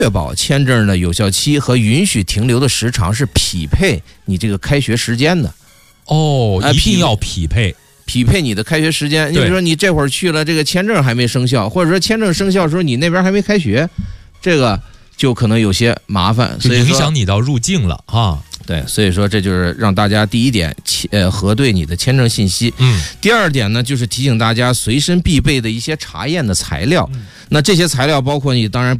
确保签证的有效期和允许停留的时长是匹配你这个开学时间的。 一定要匹配你的开学时间。你比如说你这会儿去了，这个签证还没生效，或者说签证生效的时候你那边还没开学，这个就可能有些麻烦，所以影响你到入境了啊。 对，所以说这就是让大家第一点核对你的签证信息。第二点呢，就是提醒大家随身必备的一些查验的材料。那这些材料包括你当然